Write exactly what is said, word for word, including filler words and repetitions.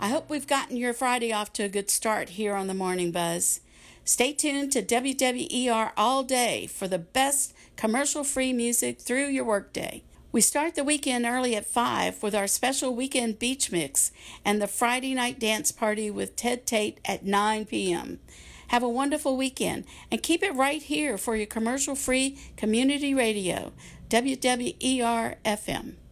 I hope we've gotten your Friday off to a good start here on the Morning Buzz. Stay tuned to W W E R all day for the best commercial-free music through your workday. We start the weekend early at five with our special weekend beach mix and the Friday night dance party with Ted Tate at nine p.m. Have a wonderful weekend and keep it right here for your commercial-free community radio, W W E R F M.